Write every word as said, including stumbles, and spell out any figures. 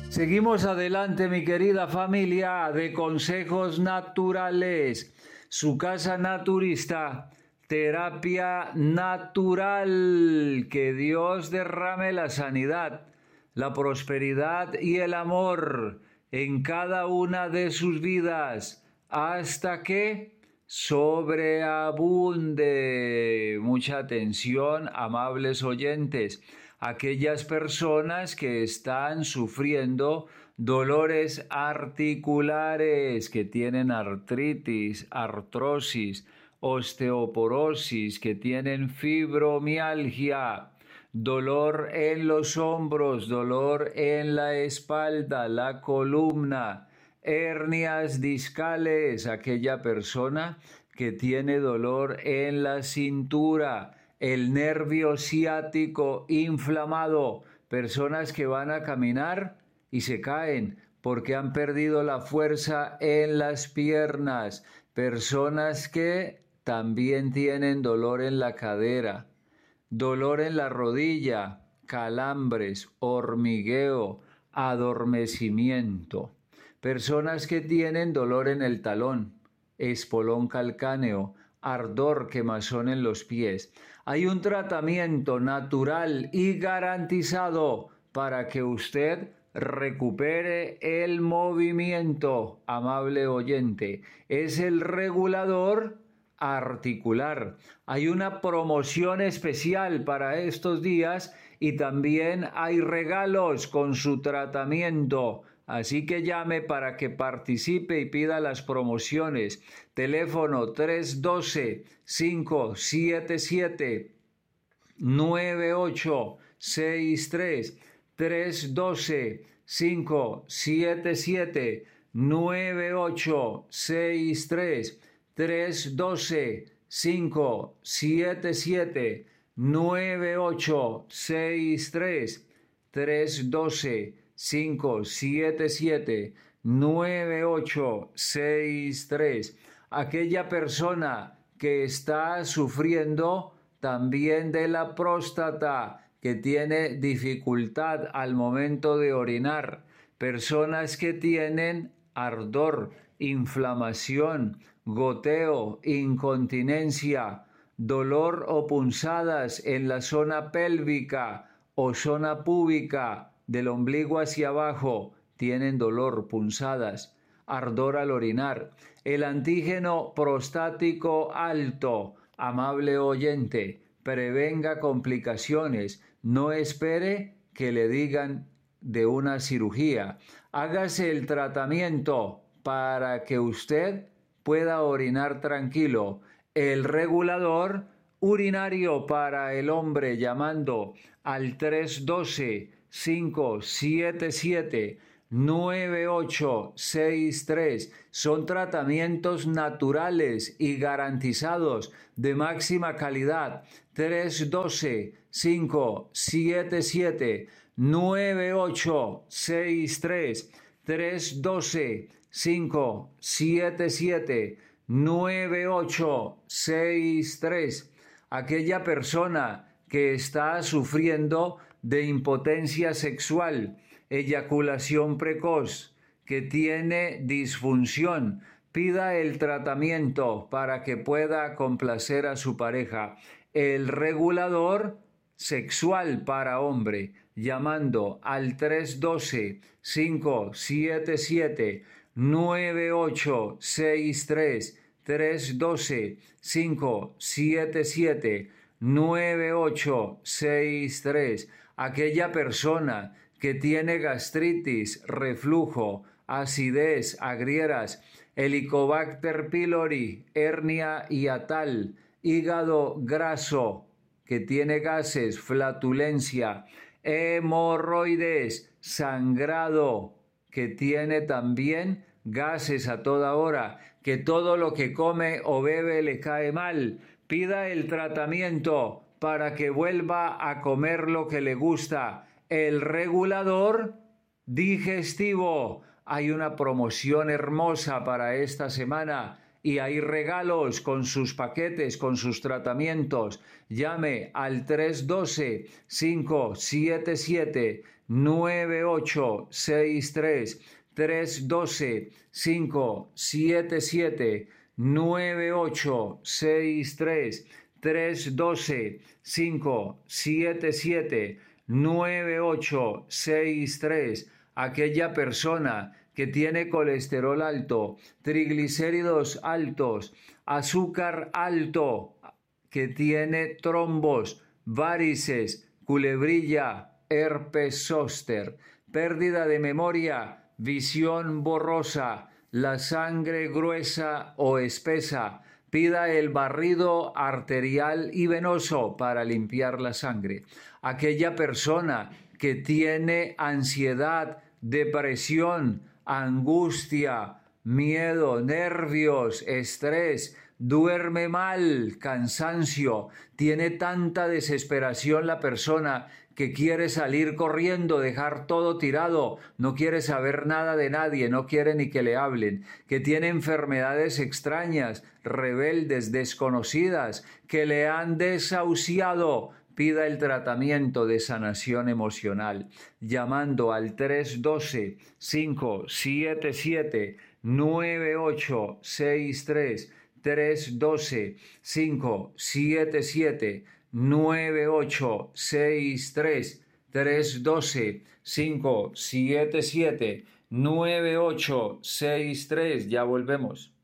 Seguimos adelante, mi querida familia de Consejos Naturales. Su casa naturista, terapia natural. Que Dios derrame la sanidad, la prosperidad y el amor en cada una de sus vidas, hasta que sobreabunde. Mucha atención, amables oyentes. Aquellas personas que están sufriendo dolores articulares, que tienen artritis, artrosis, osteoporosis, que tienen fibromialgia, dolor en los hombros, dolor en la espalda, la columna, hernias discales, aquella persona que tiene dolor en la cintura, el nervio ciático inflamado, personas que van a caminar y se caen porque han perdido la fuerza en las piernas, personas que también tienen dolor en la cadera, dolor en la rodilla, calambres, hormigueo, adormecimiento, personas que tienen dolor en el talón, espolón calcáneo, ardor, quemazón en los pies. Hay un tratamiento natural y garantizado para que usted recupere el movimiento, amable oyente. Es el regulador articular. Hay una promoción especial para estos días y también hay regalos con su tratamiento. Así que llame para que participe y pida las promociones. Teléfono tres uno dos, cinco siete siete, nueve ocho seis tres. tres uno dos, cinco siete siete, nueve ocho seis tres. tres uno dos, cinco siete siete, nueve ocho seis tres. tres uno dos, cinco siete siete, nueve ocho seis tres. Aquella persona que está sufriendo también de la próstata, que tiene dificultad al momento de orinar, personas que tienen ardor, inflamación, goteo, incontinencia, dolor o punzadas en la zona pélvica o zona púbica, del ombligo hacia abajo, tienen dolor, punzadas, ardor al orinar, el antígeno prostático alto, amable oyente, prevenga complicaciones, no espere que le digan de una cirugía, hágase el tratamiento para que usted pueda orinar tranquilo. El regulador urinario para el hombre, llamando al tres uno dos, cinco siete siete, nueve ocho seis tres. Son tratamientos naturales y garantizados de máxima calidad. tres uno dos, cinco siete siete, nueve ocho seis tres. tres uno dos, cinco siete siete, nueve ocho seis tres. Aquella persona que está sufriendo de impotencia sexual, eyaculación precoz, que tiene disfunción, pida el tratamiento para que pueda complacer a su pareja. El regulador sexual para hombre, llamando al tres uno dos, cinco siete siete, nueve ocho seis tres. tres uno dos, cinco siete siete, nueve ocho seis tres. Aquella persona que tiene gastritis, reflujo, acidez, agrieras, Helicobacter pylori, hernia hiatal, hígado graso, que tiene gases, flatulencia, hemorroides, sangrado, que tiene también gases a toda hora, que todo lo que come o bebe le cae mal, pida el tratamiento para que vuelva a comer lo que le gusta. El regulador digestivo. Hay una promoción hermosa para esta semana y hay regalos con sus paquetes, con sus tratamientos. Llame al tres uno dos, cinco siete siete, nueve ocho seis tres, tres uno dos, cinco siete siete, nueve ocho seis tres, tres uno dos, cinco siete siete, nueve ocho seis tres. Aquella persona que tiene colesterol alto, triglicéridos altos, azúcar alto, que tiene trombos, varices, culebrilla, herpes zóster, pérdida de memoria, visión borrosa, la sangre gruesa o espesa. Pida el barrido arterial y venoso para limpiar la sangre. Aquella persona que tiene ansiedad, depresión, angustia, miedo, nervios, estrés, duerme mal, cansancio, tiene tanta desesperación la persona que quiere salir corriendo, dejar todo tirado, no quiere saber nada de nadie, no quiere ni que le hablen, que tiene enfermedades extrañas, rebeldes, desconocidas, que le han desahuciado. Pida el tratamiento de sanación emocional llamando al tres uno dos, cinco siete siete, nueve ocho seis tres, tres uno dos, cinco siete siete, nueve ocho seis tres, tres uno dos, cinco siete siete, nueve ocho seis tres. Ya volvemos.